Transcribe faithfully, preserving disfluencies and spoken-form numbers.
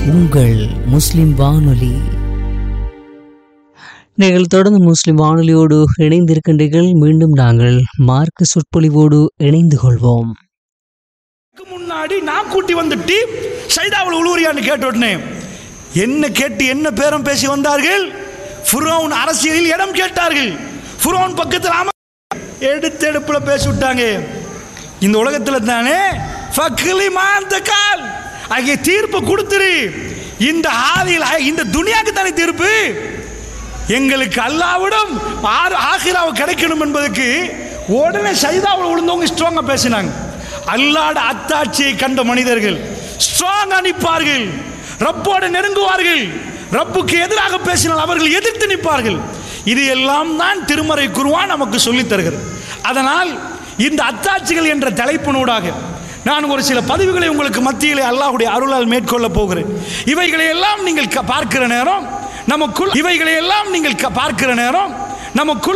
உங்கள் முஸ்லிம் வானொலி. நீங்கள் தொடர்ந்து முஸ்லிம் வானொலியோடு இணைந்திருக்கின்றீர்கள். மீண்டும் நாங்கள் மார்க்க சொற்பொழிவோடு இணைந்து கொள்வோம். முன்னாடி நான் கூட்டி வந்துட்டு சைதாவுல் உலூரியான்னு கேட்ட உடனே என்ன கேட்டு என்ன பேரம் பேசி வந்தார்கள்? ஃபிரௌன் அரசியலில் இடம் கேட்டார்கள். ஃபிரௌன் பக்கத்தில் எடுத்து எடுப்புல பேசி விட்டாங்க. இந்த உலகத்தில் தானே ஃபக்லி மாந்தகால் ஆகிய தீர்ப்பு கொடுத்துரு. இந்த ஆதியில் இந்த துனியாவுக்கு தானே தீர்ப்பு. எங்களுக்கு அல்லாவிடம் ஆகிராவை கிடைக்கணும் என்பதற்கு உடனே சைதாவில் விழுந்தவங்க ஸ்ட்ராங்கா பேசினாங்க. அல்லாட அத்தாட்சியை கண்ட மனிதர்கள் ஸ்ட்ராங்கா நிற்பார்கள், ரப்போடு நெருங்குவார்கள். ரப்புக்கு எதிராக பேசினால் அவர்கள் எதிர்த்து நிற்பார்கள். இது எல்லாம் தான் திருமறை குர்ஆன் நமக்கு சொல்லித் தருகிறது. அதனால் இந்த அத்தாட்சிகள் என்ற தலைப்பினூடாக நான் ஒரு சில பதிவுகளை உங்களுக்கு மத்தியிலே அல்லாஹ்வுடைய அருளால் மேற்கொள்ள போகிறேன். இவைகளை எல்லாம் நீங்கள் பார்க்கிற நேரம் நமக்குள் இவைகளை எல்லாம் நீங்கள் பார்க்கிற நேரம் நமக்குள்